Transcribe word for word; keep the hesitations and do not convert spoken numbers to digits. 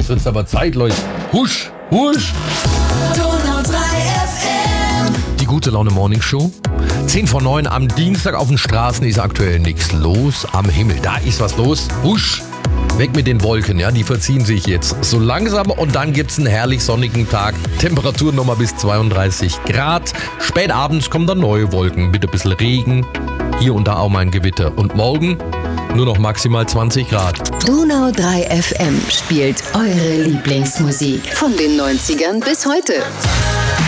wird's aber Zeit, Leute. Husch, husch. Donau drei F M. Die gute Laune Morning Show. zehn vor neun am Dienstag auf den Straßen ist aktuell nichts los. Am Himmel, da ist was los. Husch. Weg mit den Wolken, ja, die verziehen sich jetzt so langsam und dann gibt's einen herrlich sonnigen Tag. Temperatur nochmal bis zweiunddreißig Grad. Spät abends kommen dann neue Wolken mit ein bisschen Regen. Hier und da auch mal ein Gewitter. Und morgen nur noch maximal zwanzig Grad. Donau drei F M spielt eure Lieblingsmusik von den neunzigern bis heute.